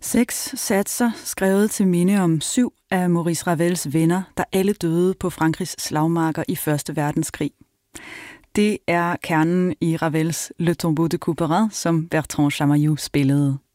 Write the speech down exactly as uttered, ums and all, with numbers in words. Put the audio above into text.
Seks satser skrevet til minde om syv af Maurice Ravels venner, der alle døde på Frankrigs slagmarker i Første Verdenskrig. Det er kernen i Ravels Le Tombeau de Couperin, som Bertrand Chamayou spillede.